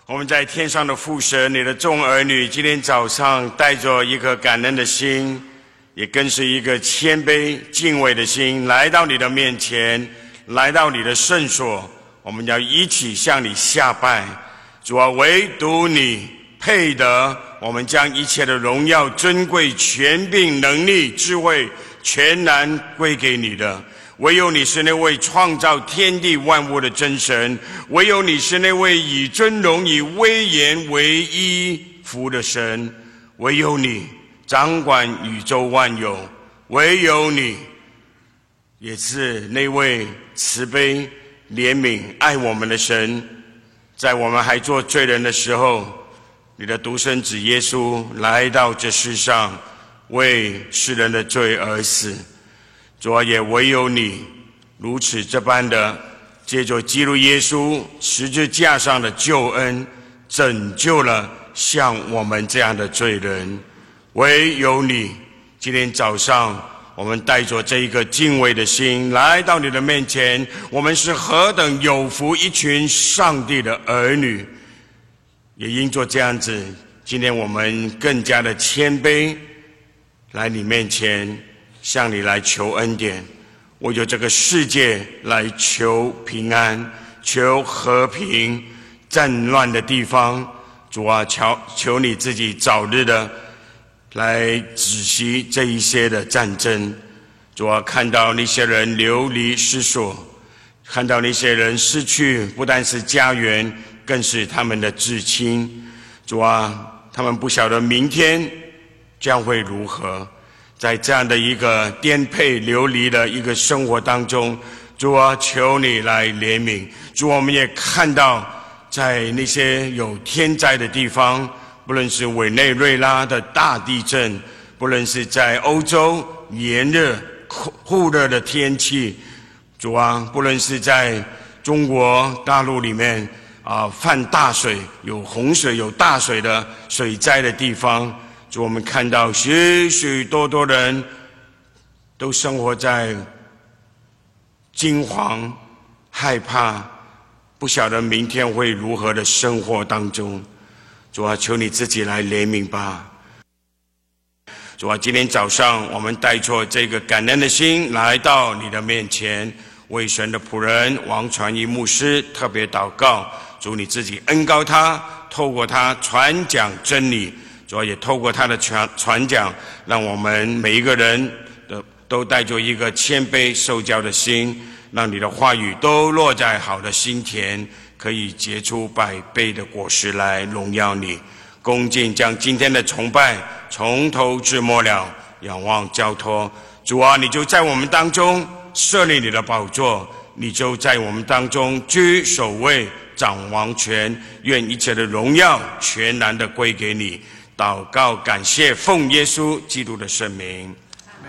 我们在天上的父神，你的众儿女今天早上带着一颗感恩的心，也更是一个谦卑敬畏的心，来到你的面前，来到你的圣所，我们要一起向你下拜。主啊，唯独你配得我们将一切的荣耀、尊贵、权柄、能力、智慧全然归给你的。唯有你是那位创造天地万物的真神，唯有你是那位以尊荣、以威严为衣服的神，唯有你掌管宇宙万有，唯有你也是那位慈悲怜悯爱我们的神。在我们还做罪人的时候，你的独生子耶稣来到这世上，为世人的罪而死。主啊，也唯有你如此这般的借着基督耶稣十字架上的救恩，拯救了像我们这样的罪人。唯有你今天早上，我们带着这一个敬畏的心来到你的面前，我们是何等有福一群上帝的儿女。也因着这样子，今天我们更加的谦卑来你面前，向你来求恩典，为着这个世界来求平安，求和平。战乱的地方，主啊，求你自己早日的来止息这一些的战争。主啊，看到那些人流离失所，看到那些人失去不但是家园，更是他们的至亲。主啊，他们不晓得明天将会如何。在这样的一个颠沛流离的一个生活当中，主啊，求你来怜悯。主，我们也看到在那些有天灾的地方，不论是委内瑞拉的大地震，不论是在欧洲炎热酷热的天气，主啊，不论是在中国大陆里面泛大水，有洪水有大水的水灾的地方，主，我们看到许许多多人都生活在惊惶、害怕，不晓得明天会如何的生活当中。主啊，求你自己来怜悯吧。主啊，今天早上我们带着这个感恩的心来到你的面前，为神的仆人王传一牧师特别祷告。主，你自己恩膏他，透过他传讲真理。主要也透过他的传讲，让我们每一个人都带着一个谦卑受教的心，让你的话语都落在好的心田，可以结出100倍的果实来荣耀你。恭敬将今天的崇拜从头至末了仰望交托。主啊，你就在我们当中设立你的宝座，你就在我们当中居首位，掌王权。愿一切的荣耀全然的归给你。祷告感谢，奉耶稣基督的圣名。